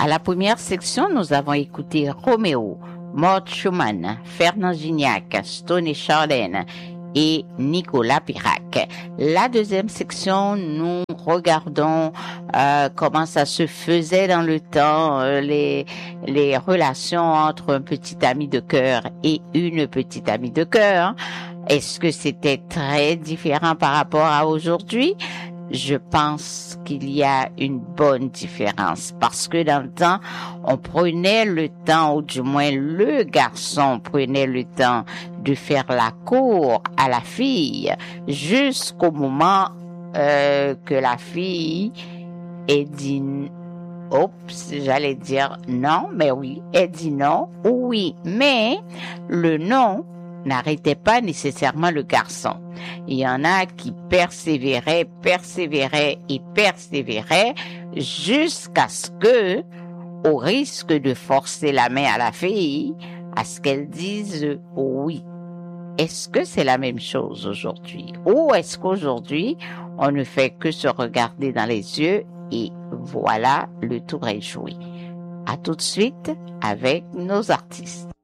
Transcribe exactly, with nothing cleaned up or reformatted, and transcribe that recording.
À la première section, nous avons écouté Roméo, Mort Schumann, Fernand Gignac, Stone et Charlène et Nicolas Pirac. La deuxième section, nous regardons euh, comment ça se faisait dans le temps, euh, les, les relations entre un petit ami de cœur et une petite amie de cœur. Est-ce que c'était très différent par rapport à aujourd'hui? Je pense qu'il y a une bonne différence parce que dans le temps, on prenait le temps, ou du moins le garçon prenait le temps de faire la cour à la fille jusqu'au moment euh, que la fille ait dit, oups, j'allais dire non, mais oui, elle dit non, oui, mais le non n'arrêtait pas nécessairement le garçon. Il y en a qui persévéraient, persévéraient et persévéraient jusqu'à ce que, au risque de forcer la main à la fille, à ce qu'elle dise oui. Est-ce que c'est la même chose aujourd'hui? Ou est-ce qu'aujourd'hui, on ne fait que se regarder dans les yeux et voilà, le tour est joué. À tout de suite avec nos artistes.